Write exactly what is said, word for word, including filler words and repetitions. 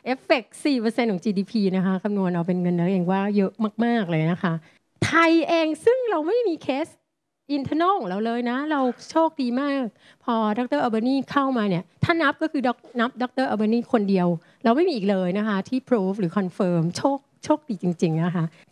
เอฟเฟกต์ สี่เปอร์เซ็นต์ ของ จี ดี พี นะคะคำนวณเอาเป็นเงินแล้วเองว่าเยอะมากๆเลยนะคะไทยเองซึ่งเราไม่มีเคส internal ของเราเลยนะเราโชคดีมากพอดรอัลเบอร์นีเข้ามาเนี่ยถ้านับก็คือนับดรอัลเบอร์นีคนเดียวเราไม่มีอีกเลยนะคะที่ prove หรือ confirm โชคโชคดีจริงๆนะคะ